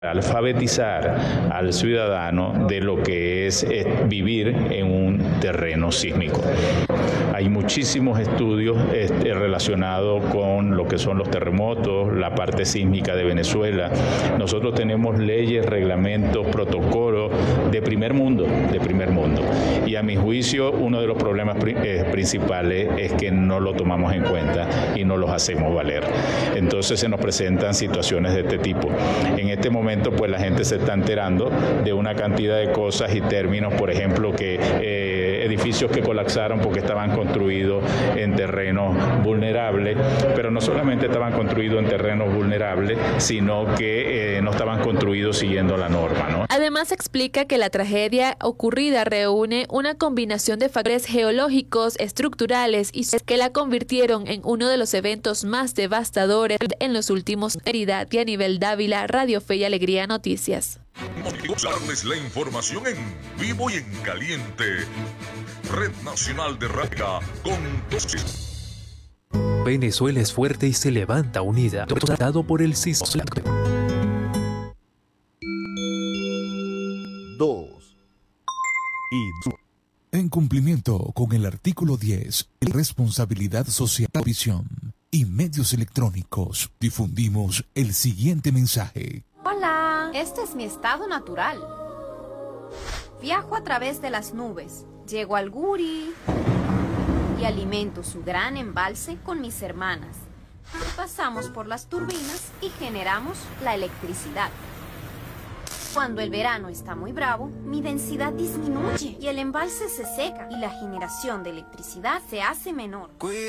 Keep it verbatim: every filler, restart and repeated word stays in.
Alfabetizar al ciudadano de lo que es, es vivir en un terreno sísmico. Hay muchísimos estudios este, relacionados con lo que son los terremotos, la parte sísmica de Venezuela. Nosotros tenemos leyes, reglamentos, protocolos de primer mundo, de primer mundo. Y a mi juicio, uno de los problemas pri- eh, principales es que no lo tomamos en cuenta y no los hacemos valer. Entonces se nos presentan situaciones de este tipo. En este momento, pues la gente se está enterando de una cantidad de cosas y términos, por ejemplo, que eh, edificios que colapsaron porque estaban construidos en terrenos vulnerables, pero no solamente estaban construidos en terrenos vulnerables, sino que eh, no estaban construidos siguiendo la norma, ¿no? Además explica que la tragedia ocurrida reúne una combinación de factores geológicos, estructurales y que la convirtieron en uno de los eventos más devastadores en los últimos años. A nivel Dávila, Radio Fe y Alegría Noticias. Darles la información en vivo y en caliente. Red Nacional de Radio con todos. Venezuela es fuerte y se levanta unida. Tratado por el sismo. Dos. Y en cumplimiento con el artículo diez, responsabilidad social, visión y medios electrónicos, difundimos el siguiente mensaje. Hola, este es mi estado natural. Viajo a través de las nubes, llego al Guri y alimento su gran embalse con mis hermanas. Pasamos por las turbinas y generamos la electricidad. Cuando el verano está muy bravo, mi densidad disminuye y el embalse se seca y la generación de electricidad se hace menor.